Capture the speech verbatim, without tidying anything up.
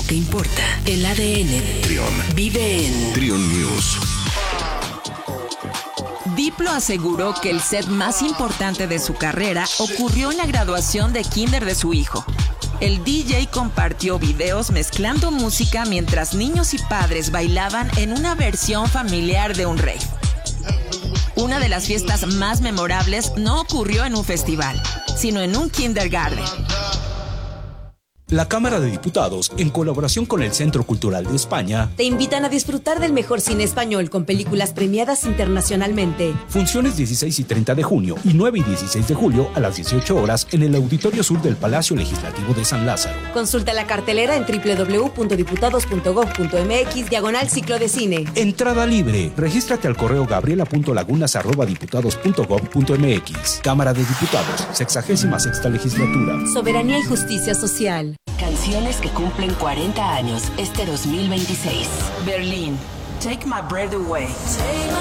Lo que importa, el A D N. Trión. Vive en Trión News. Diplo aseguró que el set más importante de su carrera ocurrió en la graduación de kinder de su hijo. El D J compartió videos mezclando música mientras niños y padres bailaban en una versión familiar de un rave. Una de las fiestas más memorables no ocurrió en un festival, sino en un kindergarten. La Cámara de Diputados, en colaboración con el Centro Cultural de España, te invitan a disfrutar del mejor cine español con películas premiadas internacionalmente. Funciones dieciséis y treinta de junio y nueve y dieciséis de julio a las dieciocho horas en el Auditorio Sur del Palacio Legislativo de San Lázaro. Consulta la cartelera en doble u doble u doble u punto diputados punto gob punto eme equis diagonal ciclo de cine. Entrada libre. Regístrate al correo gabriela punto lagunas arroba diputados punto gob punto eme equis. Cámara de Diputados, sexagésima sexta legislatura. Soberanía y justicia social. Canciones que cumplen cuarenta años este dos mil veintiséis. Berlín, Take My Breath Away.